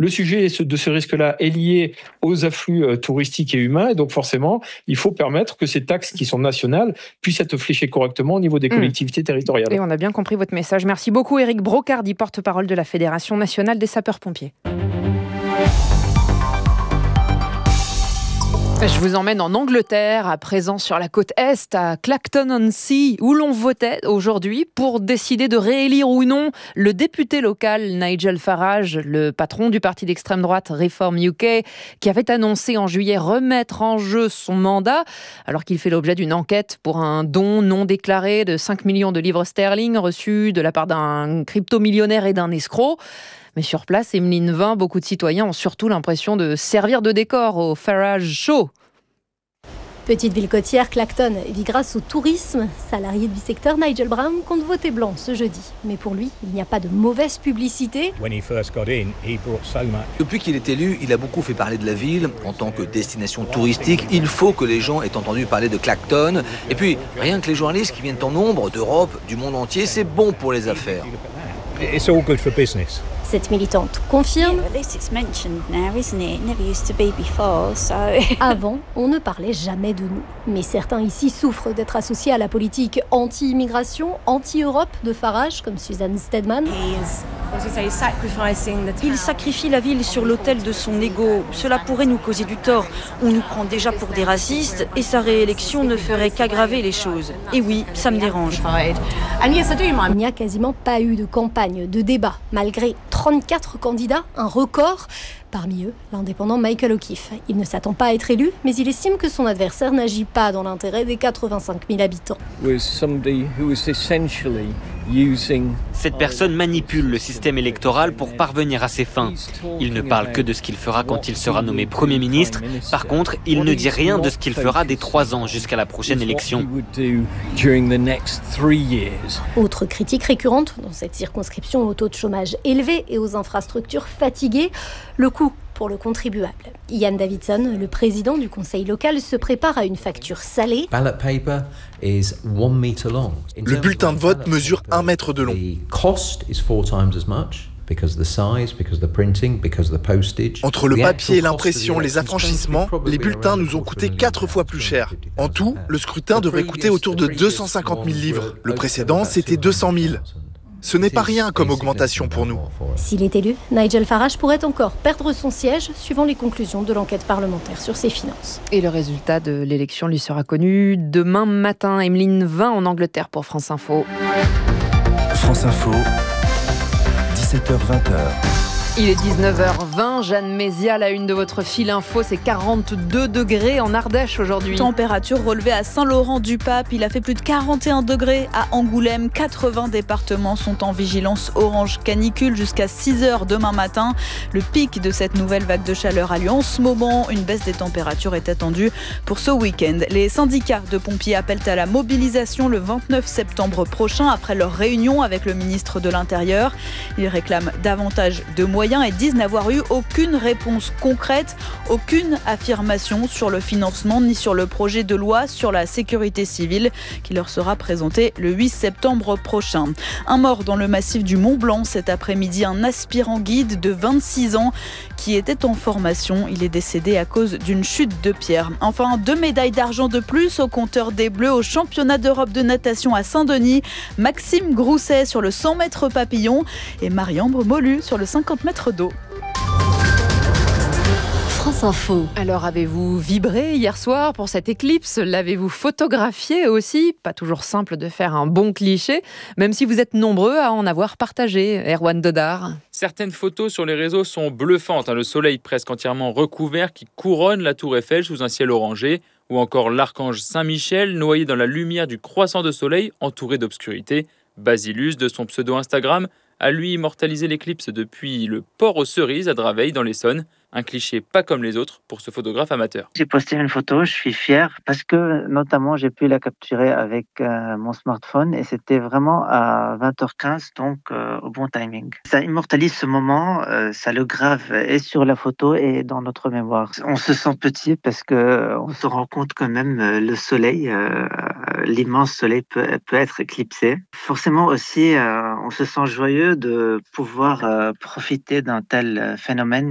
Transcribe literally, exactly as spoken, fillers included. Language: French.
le sujet de ce risque-là est lié aux afflux touristiques et humains, et donc forcément, il faut permettre que ces taxes qui sont nationales puissent être fléchées correctement au niveau des collectivités mmh. territoriales. Et on a bien compris votre message. Merci beaucoup Éric Brocardi, porte-parole de la Fédération nationale des sapeurs-pompiers. Je vous emmène en Angleterre, à présent sur la côte Est, à Clacton-on-Sea, où l'on votait aujourd'hui pour décider de réélire ou non le député local Nigel Farage, le patron du parti d'extrême droite Reform U K, qui avait annoncé en juillet remettre en jeu son mandat, alors qu'il fait l'objet d'une enquête pour un don non déclaré de cinq millions de livres sterling reçus de la part d'un crypto-millionnaire et d'un escroc. Mais sur place, Emeline Vin, beaucoup de citoyens ont surtout l'impression de servir de décor au Farage Show. Petite ville côtière, Clacton vit grâce au tourisme. Salarié du secteur, Nigel Brown compte voter blanc ce jeudi. Mais pour lui, il n'y a pas de mauvaise publicité. Depuis qu'il est élu, il a beaucoup fait parler de la ville. En tant que destination touristique, il faut que les gens aient entendu parler de Clacton. Et puis, rien que les journalistes qui viennent en nombre d'Europe, du monde entier, c'est bon pour les affaires. It's all good for business. Cette militante confirme. Avant, on ne parlait jamais de nous. Mais certains ici souffrent d'être associés à la politique anti-immigration, anti-Europe de Farage, comme Suzanne Stedman. Il sacrifie la ville sur l'autel de son ego. Cela pourrait nous causer du tort. On nous prend déjà pour des racistes et sa réélection ne ferait qu'aggraver les choses. Et oui, ça me dérange. Il n'y a quasiment pas eu de campagne, de débat, malgré trente-quatre candidats, un record. Parmi eux, l'indépendant Michael O'Keefe. Il ne s'attend pas à être élu, mais il estime que son adversaire n'agit pas dans l'intérêt des quatre-vingt-cinq mille habitants. Cette personne manipule le système électoral pour parvenir à ses fins. Il ne parle que de ce qu'il fera quand il sera nommé Premier ministre. Par contre, il ne dit rien de ce qu'il fera des trois ans jusqu'à la prochaine élection. Autre critique récurrente dans cette circonscription au taux de chômage élevé et aux infrastructures fatiguées, le coût pour le contribuable. Ian Davidson, le président du conseil local, se prépare à une facture salée. Le bulletin de vote mesure un mètre de long. Entre le papier et l'impression, les affranchissements, les bulletins nous ont coûté quatre fois plus cher. En tout, le scrutin devrait coûter autour de deux cent cinquante mille livres. Le précédent, c'était deux cent mille. Ce n'est pas rien comme augmentation pour nous. S'il est élu, Nigel Farage pourrait encore perdre son siège suivant les conclusions de l'enquête parlementaire sur ses finances. Et le résultat de l'élection lui sera connu demain matin. Emeline Vin en Angleterre pour France Info. France Info, dix-sept heures vingt. Il est dix-neuf heures vingt, Jeanne Mézia, la une de votre fil info, c'est quarante-deux degrés en Ardèche aujourd'hui. Température relevée à Saint-Laurent-du-Pape, il a fait plus de quarante et un degrés à Angoulême. quatre-vingts départements sont en vigilance orange canicule jusqu'à six heures demain matin. Le pic de cette nouvelle vague de chaleur a lieu en ce moment. Une baisse des températures est attendue pour ce week-end. Les syndicats de pompiers appellent à la mobilisation le vingt-neuf septembre prochain après leur réunion avec le ministre de l'Intérieur. Ils réclament davantage de moyens et disent n'avoir eu aucune réponse concrète, aucune affirmation sur le financement ni sur le projet de loi sur la sécurité civile qui leur sera présenté le huit septembre prochain. Un mort dans le massif du Mont-Blanc cet après-midi, un aspirant guide de vingt-six ans qui était en formation. Il est décédé à cause d'une chute de pierre. Enfin, deux médailles d'argent de plus au compteur des Bleus au championnat d'Europe de natation à Saint-Denis. Maxime Grousset sur le cent mètres papillon et Marie-Ambre Molu sur le cinquante mètres d'eau. France Info. Alors, avez-vous vibré hier soir pour cette éclipse ? L'avez-vous photographié aussi ? Pas toujours simple de faire un bon cliché, même si vous êtes nombreux à en avoir partagé. Erwan Dodard. Certaines photos sur les réseaux sont bluffantes. Hein, le soleil presque entièrement recouvert qui couronne la tour Eiffel sous un ciel orangé, ou encore l'archange Saint-Michel noyé dans la lumière du croissant de soleil entouré d'obscurité. Basilus, de son pseudo Instagram, a lui immortalisé l'éclipse depuis le port aux Cerises à Draveil dans l'Essonne. Un cliché pas comme les autres pour ce photographe amateur. J'ai posté une photo, je suis fier parce que notamment j'ai pu la capturer avec euh, mon smartphone et c'était vraiment à vingt heures quinze, donc euh, au bon timing. Ça immortalise ce moment, euh, ça le grave et sur la photo et dans notre mémoire. On se sent petit parce que on se rend compte quand même euh, le soleil, euh, l'immense soleil peut, peut être éclipsé. Forcément aussi, euh, on se sent joyeux de pouvoir euh, profiter d'un tel phénomène.